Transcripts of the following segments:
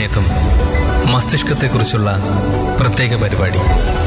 മനോമേധം മസ്തിഷ്കത്തെക്കുറിച്ചുള്ള പ്രത്യേക പരിപാടി.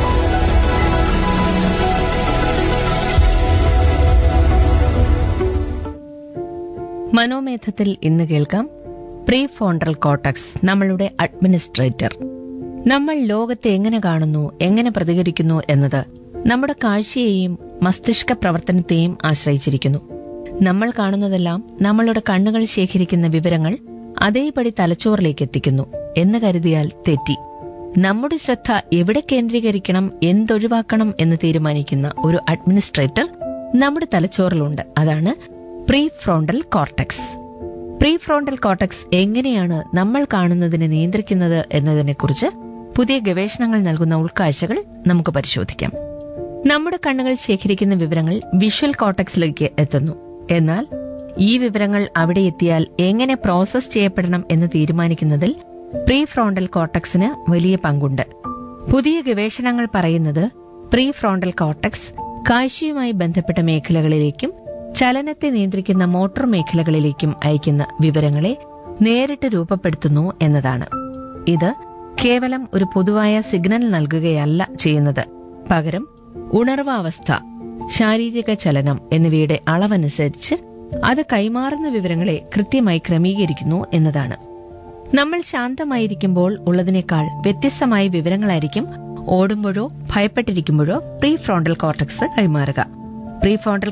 മനോമേധത്തിൽ ഇന്ന് കേൾക്കാം പ്രീ ഫ്രോണ്ടൽ കോർട്ടക്സ്, നമ്മളുടെ അഡ്മിനിസ്ട്രേറ്റർ. നമ്മൾ ലോകത്തെ എങ്ങനെ കാണുന്നു, എങ്ങനെ പ്രതികരിക്കുന്നു എന്നത് നമ്മുടെ കാഴ്ചയെയും മസ്തിഷ്ക പ്രവർത്തനത്തെയും ആശ്രയിച്ചിരിക്കുന്നു. നമ്മൾ കാണുന്നതെല്ലാം നമ്മളുടെ കണ്ണുകൾ ശേഖരിക്കുന്ന വിവരങ്ങൾ അതേപടി തലച്ചോറിലേക്ക് എത്തിക്കുന്നു എന്ന് കരുതിയാൽ തെറ്റി. നമ്മുടെ ശ്രദ്ധ എവിടെ കേന്ദ്രീകരിക്കണം, എന്തൊഴിവാക്കണം എന്ന് തീരുമാനിക്കുന്ന ഒരു അഡ്മിനിസ്ട്രേറ്റർ നമ്മുടെ തലച്ചോറിലുണ്ട്. അതാണ് pre frontal cortex. Pre frontal cortex എങ്ങനെയാണ് നമ്മൾ കാണുന്നതിനെ നിയന്ത്രിക്കുന്നത് എന്നതിനെക്കുറിച്ച് പുതിയ ഗവേഷണങ്ങൾ നൽകുന്ന ഉൾക്കാഴ്ചകൾ നമുക്ക് പരിശോധിക്കാം. നമ്മുടെ കണ്ണുകൾ ശേഖരിക്കുന്ന വിവരങ്ങൾ വിഷ്വൽ കോർട്ടക്സിലേക്ക് എത്തുന്നു. എന്നാൽ ഈ വിവരങ്ങൾ അവിടെ എത്തിയാൽ എങ്ങനെ പ്രോസസ് ചെയ്യപ്പെടണം എന്ന് തീരുമാനിക്കുന്നതിൽ പ്രീ ഫ്രോണ്ടൽ കോർട്ടക്സിന് വലിയ പങ്കുണ്ട്. പുതിയ ഗവേഷണങ്ങൾ പറയുന്നത് പ്രീ ഫ്രോണ്ടൽ കോർട്ടക്സ് കാഴ്ചയുമായി ബന്ധപ്പെട്ട മേഖലകളിലേക്കും ചലനത്തെ നിയന്ത്രിക്കുന്ന മോട്ടോർ മേഖലകളിലേക്കും അയക്കുന്ന വിവരങ്ങളെ നേരിട്ട് രൂപപ്പെടുത്തുന്നു എന്നതാണ്. ഇത് കേവലം ഒരു പൊതുവായ സിഗ്നൽ നൽകുകയല്ല ചെയ്യുന്നത്, പകരം ഉണർവാവസ്ഥ, ശാരീരിക ചലനം എന്നിവയുടെ അളവനുസരിച്ച് അത് കൈമാറുന്ന വിവരങ്ങളെ കൃത്യമായി ക്രമീകരിക്കുന്നു എന്നതാണ്. നമ്മൾ ശാന്തമായിരിക്കുമ്പോൾ ഉള്ളതിനേക്കാൾ വ്യത്യസ്തമായ വിവരങ്ങളായിരിക്കും ഓടുമ്പോഴോ ഭയപ്പെട്ടിരിക്കുമ്പോഴോ പ്രീ ഫ്രോണ്ടൽ കോർട്ടക്സ് കൈമാറുക. Pre frontal